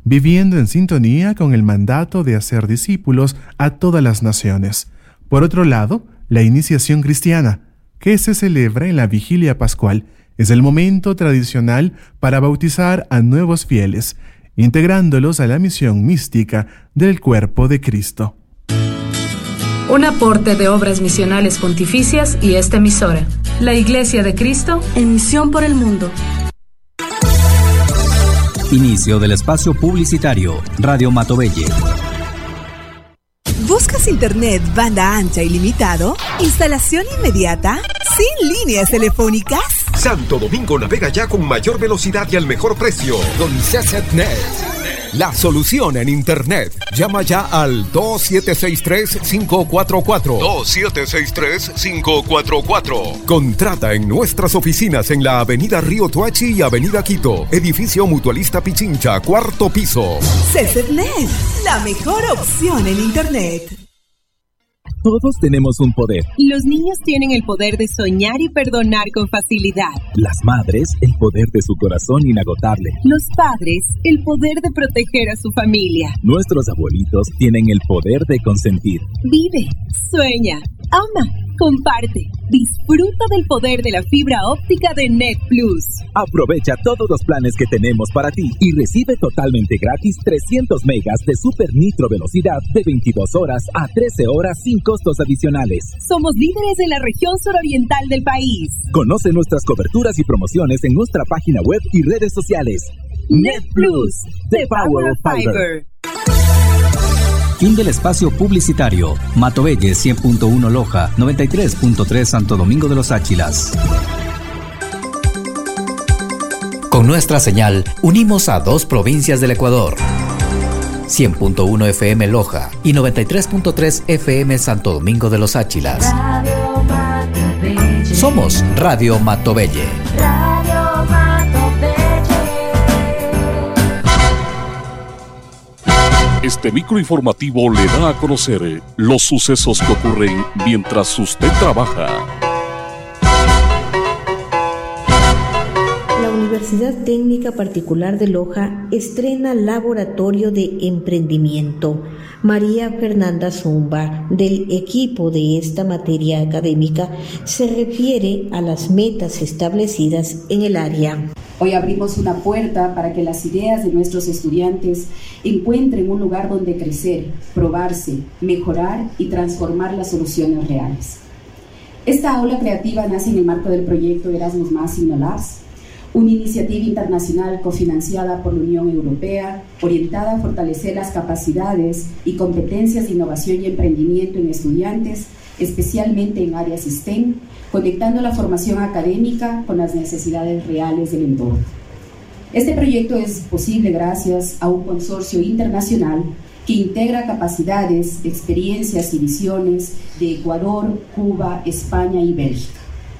viviendo en sintonía con el mandato de hacer discípulos a todas las naciones. Por otro lado, la iniciación cristiana, que se celebra en la vigilia pascual, es el momento tradicional para bautizar a nuevos fieles, integrándolos a la misión mística del cuerpo de Cristo. Un aporte de Obras Misionales Pontificias y esta emisora, la Iglesia de Cristo, en misión por el mundo. Inicio del espacio publicitario, Radio Matovelle. ¿Buscas internet banda ancha ilimitado? ¿Instalación inmediata? ¿Sin líneas telefónicas? Santo Domingo navega ya con mayor velocidad y al mejor precio. Con CCNet, la solución en internet. Llama ya al 2763-544. 2763-544. Contrata en nuestras oficinas en la Avenida Río Toachi y Avenida Quito. Edificio Mutualista Pichincha, 4º piso. CCNet, la mejor opción en internet. Todos tenemos un poder. Los niños tienen el poder de soñar y perdonar con facilidad. Las madres, el poder de su corazón inagotable. Los padres, el poder de proteger a su familia. Nuestros abuelitos tienen el poder de consentir. Vive, sueña, ama, comparte. Disfruta del poder de la fibra óptica de Net Plus. Aprovecha todos los planes que tenemos para ti y recibe totalmente gratis 300 megas de super nitro velocidad de 22 horas a 13 horas sin costos adicionales. Somos líderes en la región suroriental del país. Conoce nuestras coberturas y promociones en nuestra página web y redes sociales. Net Plus, the power of fiber. Fin del espacio publicitario. Matovelle 100.1 Loja, 93.3 Santo Domingo de los Áchilas. Con nuestra señal, unimos a 2 provincias del Ecuador. 100.1 FM Loja y 93.3 FM Santo Domingo de los Áchilas. Somos Radio Matovelle. Este microinformativo le da a conocer los sucesos que ocurren mientras usted trabaja. La Universidad Técnica Particular de Loja estrena Laboratorio de Emprendimiento. María Fernanda Zumba, del equipo de esta materia académica, se refiere a las metas establecidas en el área. Hoy abrimos una puerta para que las ideas de nuestros estudiantes encuentren un lugar donde crecer, probarse, mejorar y transformar las soluciones reales. Esta aula creativa nace en el marco del proyecto Erasmus + Innolabs, una iniciativa internacional cofinanciada por la Unión Europea, orientada a fortalecer las capacidades y competencias de innovación y emprendimiento en estudiantes, especialmente en áreas STEM, conectando la formación académica con las necesidades reales del entorno. Este proyecto es posible gracias a un consorcio internacional que integra capacidades, experiencias y visiones de Ecuador, Cuba, España y Bélgica.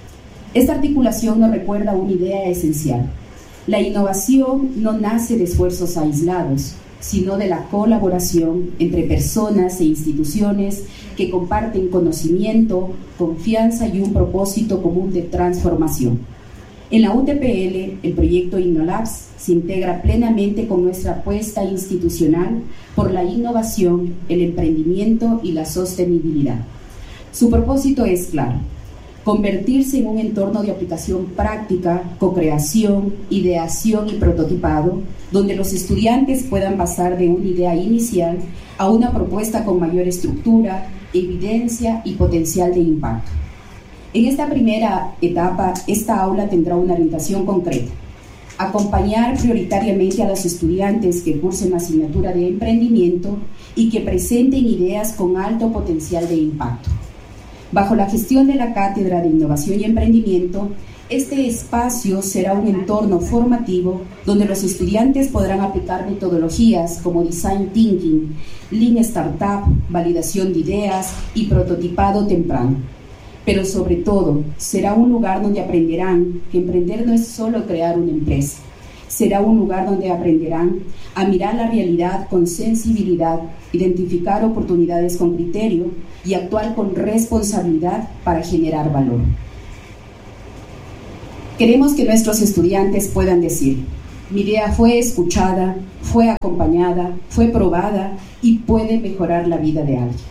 Esta articulación nos recuerda una idea esencial. La innovación no nace de esfuerzos aislados, sino de la colaboración entre personas e instituciones que comparten conocimiento, confianza y un propósito común de transformación. En la UTPL, el proyecto Innolabs se integra plenamente con nuestra apuesta institucional por la innovación, el emprendimiento y la sostenibilidad. Su propósito es claro: convertirse en un entorno de aplicación práctica, co-creación, ideación y prototipado, donde los estudiantes puedan pasar de una idea inicial a una propuesta con mayor estructura, evidencia y potencial de impacto. En esta primera etapa, esta aula tendrá una orientación concreta: acompañar prioritariamente a los estudiantes que cursen la asignatura de emprendimiento y que presenten ideas con alto potencial de impacto. Bajo la gestión de la Cátedra de Innovación y Emprendimiento, este espacio será un entorno formativo donde los estudiantes podrán aplicar metodologías como Design Thinking, Lean Startup, validación de ideas y prototipado temprano. Pero sobre todo, será un lugar donde aprenderán que emprender no es solo crear una empresa. Será un lugar donde aprenderán a mirar la realidad con sensibilidad, identificar oportunidades con criterio y actuar con responsabilidad para generar valor. Queremos que nuestros estudiantes puedan decir: Mi idea fue escuchada, fue acompañada, fue probada y puede mejorar la vida de alguien.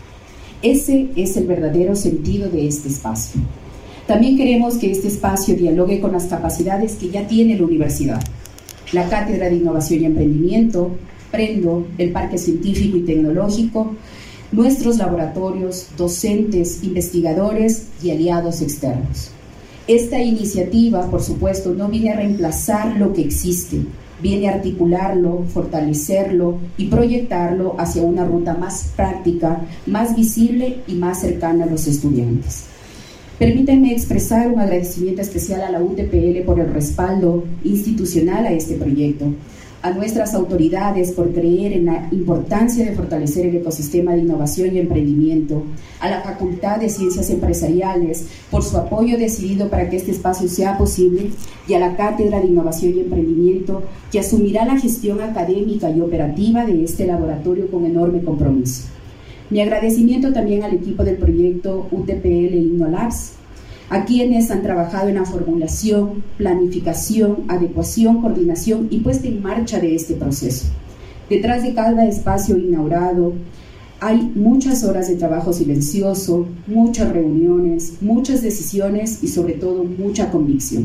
Ese es el verdadero sentido de este espacio. También queremos que este espacio dialogue con las capacidades que ya tiene la universidad. La Cátedra de Innovación y Emprendimiento, Prendo, el Parque Científico y Tecnológico, nuestros laboratorios, docentes, investigadores y aliados externos. Esta iniciativa, por supuesto, no viene a reemplazar lo que existe, viene a articularlo, fortalecerlo y proyectarlo hacia una ruta más práctica, más visible y más cercana a los estudiantes. Permítanme expresar un agradecimiento especial a la UTPL por el respaldo institucional a este proyecto, a nuestras autoridades por creer en la importancia de fortalecer el ecosistema de innovación y emprendimiento, a la Facultad de Ciencias Empresariales por su apoyo decidido para que este espacio sea posible y a la Cátedra de Innovación y Emprendimiento que asumirá la gestión académica y operativa de este laboratorio con enorme compromiso. Mi agradecimiento también al equipo del proyecto UTPL InnoLabs, a quienes han trabajado en la formulación, planificación, adecuación, coordinación y puesta en marcha de este proceso. Detrás de cada espacio inaugurado hay muchas horas de trabajo silencioso, muchas reuniones, muchas decisiones y sobre todo mucha convicción.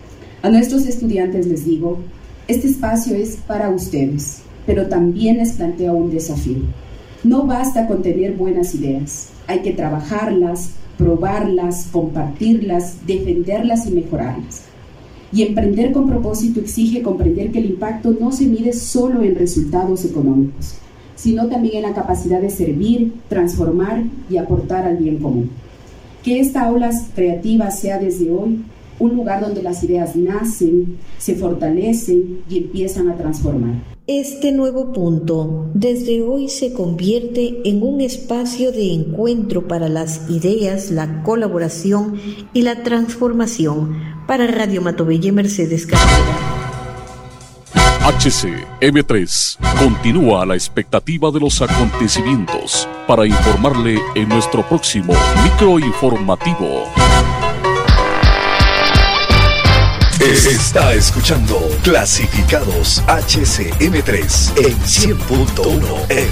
A nuestros estudiantes les digo, este espacio es para ustedes, pero también les planteo un desafío. No basta con tener buenas ideas, hay que trabajarlas, probarlas, compartirlas, defenderlas y mejorarlas. Y emprender con propósito exige comprender que el impacto no se mide solo en resultados económicos, sino también en la capacidad de servir, transformar y aportar al bien común. Que esta aula creativa sea desde hoy un lugar donde las ideas nacen, se fortalecen y empiezan a transformar. Este nuevo punto desde hoy se convierte en un espacio de encuentro para las ideas, la colaboración y la transformación. Para Radio Matobella, Mercedes Carrera. HCM3 continúa a la expectativa de los acontecimientos para informarle en nuestro próximo microinformativo. Está escuchando Clasificados HCM3 en 100.1 FM.